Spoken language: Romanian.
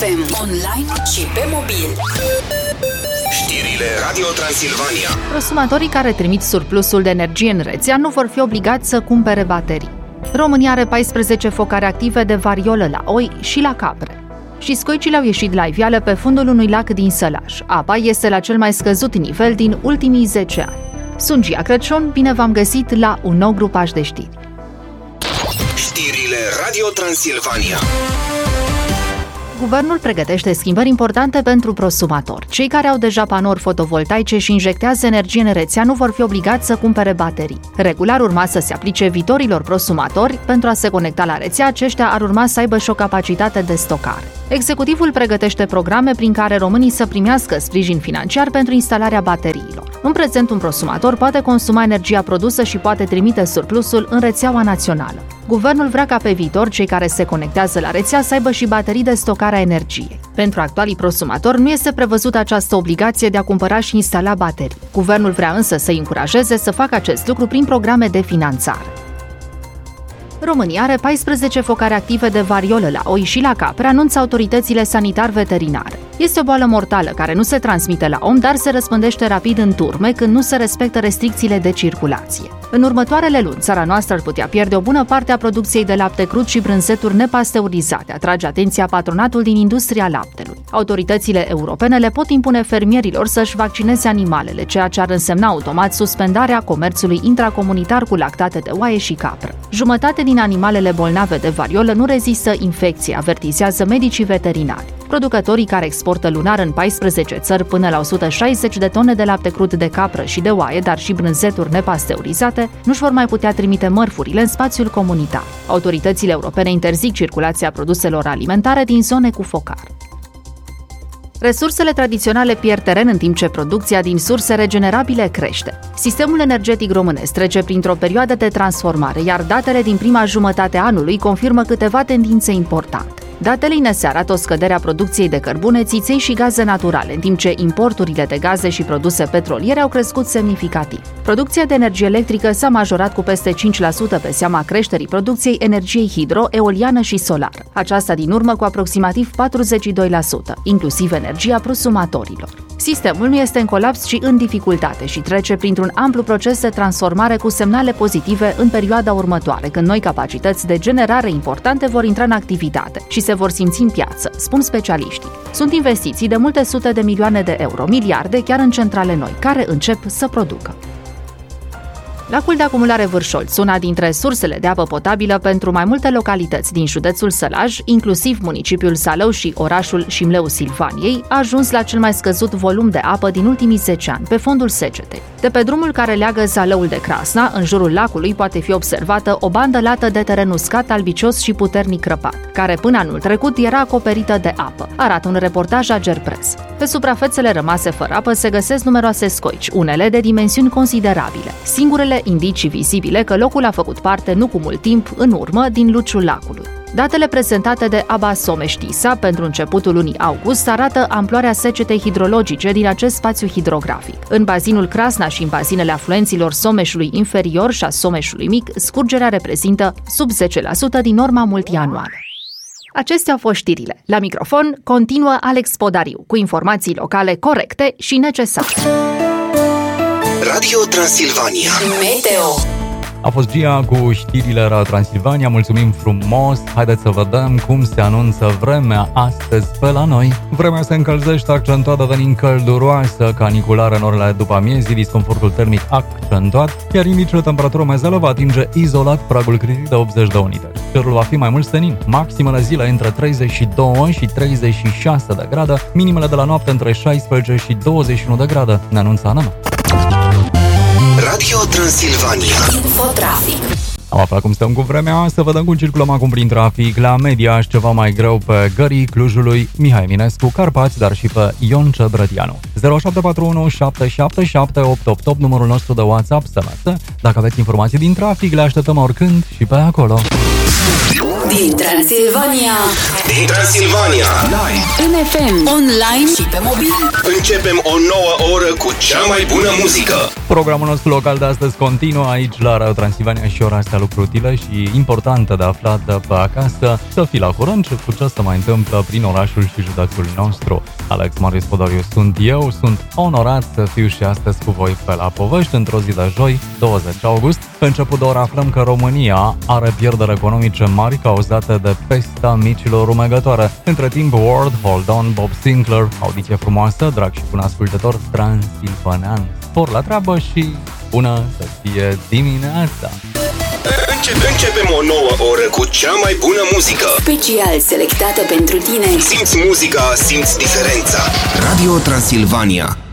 FM, online și pe mobil. Știrile Radio Transilvania. Prosumatorii care trimit surplusul de energie în rețea nu vor fi obligați să cumpere baterii. România are 14 focare active de variolă la oi și la capre. Și scoicile au ieșit la iveală pe fundul unui lac din Sălaj. Apa este la cel mai scăzut nivel din ultimii 10 ani. Sunt Gia Crăciun, bine v-am găsit la un nou grupaj de știri. Știrile Radio Transilvania. Guvernul pregătește schimbări importante pentru prosumatori. Cei care au deja panouri fotovoltaice și injectează energie în rețea nu vor fi obligați să cumpere baterii. Regula ar urma să se aplice viitorilor prosumatori. Pentru a se conecta la rețea, aceștia ar urma să aibă și o capacitate de stocare. Executivul pregătește programe prin care românii să primească sprijin financiar pentru instalarea bateriilor. În prezent, un prosumator poate consuma energia produsă și poate trimite surplusul în rețeaua națională. Guvernul vrea ca pe viitor cei care se conectează la rețea să aibă și baterii de stocare a energiei. Pentru actualii prosumatori nu este prevăzută această obligație de a cumpăra și instala baterii. Guvernul vrea însă să-i încurajeze să facă acest lucru prin programe de finanțare. România are 14 focare active de variolă la oi și la capre, anunță autoritățile sanitar-veterinare. Este o boală mortală care nu se transmite la om, dar se răspândește rapid în turme când nu se respectă restricțiile de circulație. În următoarele luni, țara noastră ar putea pierde o bună parte a producției de lapte crud și brânzeturi nepasteurizate, atrage atenția patronatul din industria laptelui. Autoritățile europene le pot impune fermierilor să-și vaccineze animalele, ceea ce ar însemna automat suspendarea comerțului intracomunitar cu lactate de oaie și capră. Jumătate din animalele bolnave de variolă nu rezistă infecției, avertizează medicii veterinari. Producătorii care exportă lunar în 14 țări până la 160 de tone de lapte crud de capră și de oaie, dar și brânzeturi nepasteurizate, nu-și vor mai putea trimite mărfurile în spațiul comunitar. Autoritățile europene interzic circulația produselor alimentare din zone cu focar. Resursele tradiționale pierd teren în timp ce producția din surse regenerabile crește. Sistemul energetic românesc trece printr-o perioadă de transformare, iar datele din prima jumătate a anului confirmă câteva tendințe importante. Datele INS arată o scădere a producției de cărbune, țiței și gaze naturale, în timp ce importurile de gaze și produse petroliere au crescut semnificativ. Producția de energie electrică s-a majorat cu peste 5% pe seama creșterii producției energiei hidro, eoliană și solară. Aceasta din urmă cu aproximativ 42%, inclusiv energia prosumatorilor. Sistemul nu este în colaps, ci în dificultate și trece printr-un amplu proces de transformare cu semnale pozitive în perioada următoare, când noi capacități de generare importante vor intra în activitate și se vor simți în piață, spun specialiștii. Sunt investiții de multe sute de milioane de euro, miliarde chiar în centrale noi, care încep să producă. Lacul de acumulare Vârșolț, una dintre sursele de apă potabilă pentru mai multe localități din județul Sălaj, inclusiv municipiul Salău și orașul Șimleu Silvaniei, a ajuns la cel mai scăzut volum de apă din ultimii 10 ani, pe fondul secetei. De pe drumul care leagă Zalăul de Crasna, în jurul lacului poate fi observată o bandă lată de teren uscat, albicios și puternic crăpat, care până anul trecut era acoperită de apă, arată un reportaj Agerpres. Pe suprafețele rămase fără apă se găsesc numeroase scoici, unele de dimensiuni considerabile. Singurele indicii vizibile că locul a făcut parte nu cu mult timp în urmă din luciul lacului. Datele prezentate de ABA Someș-Tisa pentru începutul lunii august arată amploarea secetei hidrologice din acest spațiu hidrografic. În bazinul Crasna și în bazinele afluenților Someșului inferior și a Someșului mic, scurgerea reprezintă sub 10% din norma multianuală. Acestea au fost știrile. La microfon continuă Alex Podariu, cu informații locale corecte și necesare. Radio Transilvania. Meteo. A fost Gia cu știrile Radio Transilvania, mulțumim frumos. Haideți să vedem cum se anunță vremea astăzi pe la noi. Vremea se încălzește accentuat, devenind călduroasă, caniculară în orele după amiezii, disconfortul termic accentuat, iar indicele temperatură mezelă va atinge izolat pragul critic de 80 de unități. Cerul va fi mai mult senin, maximele zile între 32 și 36 de grade, minimele de la noapte între 16 și 21 de grade, ne anunță Ana. Radio Transilvania. Infotrafic. Am aflat cum stăm cu vremea, să vedem cum circulăm acum prin trafic. La Mediaș ceva mai greu pe gării Clujului Mihai Eminescu, Carpați, dar și pe Ion Cebrătianu. 0741 777 888, numărul nostru de WhatsApp, SMS. Dacă aveți informații din trafic, le așteptăm oricând și pe acolo. Din Transilvania. Din Transilvania. În FM, online și pe mobil. Începem o nouă oră cu cea mai bună muzică. Programul nostru local de astăzi continuă aici la Radio Transilvania și ora asta lucruri utile și importante de aflat pe acasă, să fii la curent cu ce se mai întâmplă prin orașul și județul nostru. Alex Marius Podoriu sunt eu, sunt onorat să fiu și astăzi cu voi pe la povești într-o zi de joi, 20 august. Început de oră aflăm că România are pierderi economice mari cauzate de pesta micilor rumegătoare. Între timp, World, Hold On, Bob Sinclair, audiție frumoasă, drag și bun ascultător transilvanean. Spor la treabă și bună să fie dimineața! Începem o nouă oră cu cea mai bună muzică. Special selectată pentru tine. Simți muzica, simți diferența. Radio Transilvania.